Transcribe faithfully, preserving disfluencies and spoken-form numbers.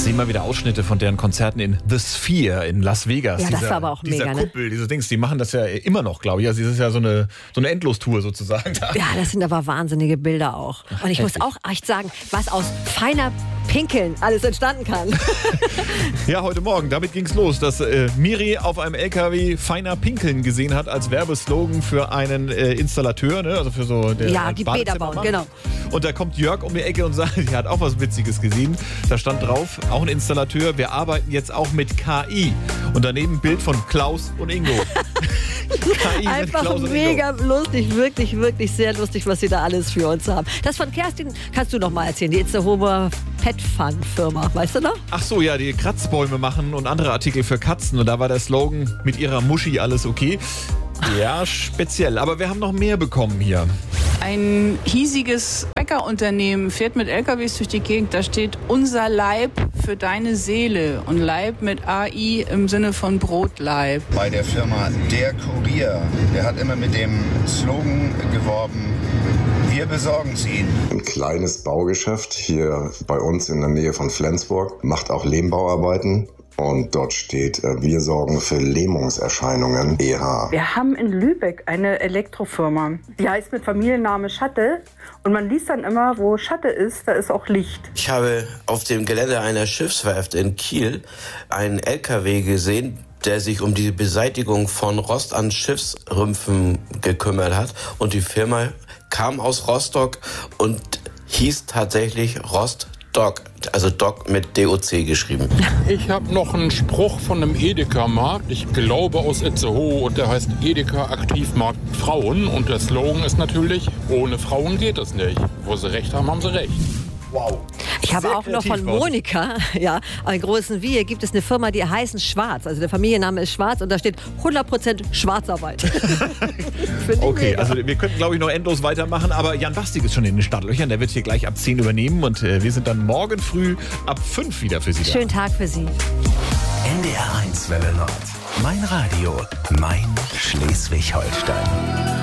sehe mal wieder Ausschnitte von deren Konzerten in The Sphere in Las Vegas. Ja, das dieser, war aber auch dieser mega, Kuppel, ne? Diese Dings, die machen das ja immer noch, glaube ich. Also das ist ja so eine, so eine Endlostour sozusagen. Ja, das sind aber wahnsinnige Bilder auch. Und ich heftig. muss auch echt sagen, was aus feiner Pinkeln alles entstanden kann. Ja, heute Morgen, damit ging's los, dass äh, Miri auf einem L K W feiner Pinkeln gesehen hat als Werbeslogan für einen äh, Installateur, ne? Also für so der Ja, ein die Bäder Badezimmer bauen, macht. genau. Und da kommt Jörg um die Ecke und sagt, er hat auch was Witziges gesehen. Da stand drauf, auch ein Installateur, wir arbeiten jetzt auch mit K I. Und daneben ein Bild von Klaus und Ingo. K I mit Einfach Klaus und mega Ingo. lustig, wirklich, wirklich sehr lustig, was sie da alles für uns haben. Das von Kerstin kannst du noch mal erzählen, die It's a Homer Pet Fun Firma, weißt du noch? Ach so, ja, die Kratzbäume machen und andere Artikel für Katzen. Und da war der Slogan, mit ihrer Muschi alles okay. Ja, speziell. Aber wir haben noch mehr bekommen hier. Ein hiesiges Bäckerunternehmen fährt mit L K Ws durch die Gegend. Da steht unser Leib für deine Seele. Und Leib mit A I im Sinne von Brotleib. Bei der Firma Der Kurier, der hat immer mit dem Slogan geworben, wir besorgen es Ihnen. Ein kleines Baugeschäft hier bei uns in der Nähe von Flensburg, macht auch Lehmbauarbeiten. Und dort steht, wir sorgen für Lähmungserscheinungen, E H. Wir haben in Lübeck eine Elektrofirma. Die heißt mit Familienname Schatte. Und man liest dann immer, wo Schatte ist, da ist auch Licht. Ich habe auf dem Gelände einer Schiffswerft in Kiel einen L K W gesehen, der sich um die Beseitigung von Rost an Schiffsrümpfen gekümmert hat. Und die Firma kam aus Rostock und hieß tatsächlich Rostock, also Doc mit D O C geschrieben. Ich habe noch einen Spruch von einem Edeka-Markt, ich glaube aus Itzehoe, und der heißt Edeka Aktivmarkt Frauen. Und der Slogan ist natürlich, ohne Frauen geht es nicht. Wo sie recht haben, haben sie recht. Wow. Ich habe Sehr auch noch kreativ, von Frau. Monika, ja, in Großen Wiehe gibt es eine Firma, die heißen Schwarz. Also der Familienname ist Schwarz und da steht hundert Prozent Schwarzarbeit. Finde ich Okay, mega. also wir könnten, glaube ich, noch endlos weitermachen, aber Jan Bastig ist schon in den Startlöchern, der wird hier gleich ab zehn übernehmen und äh, wir sind dann morgen früh ab fünf wieder für Sie da. Schönen Tag für Sie. N D R eins Welle Nord. Mein Radio, mein Schleswig-Holstein.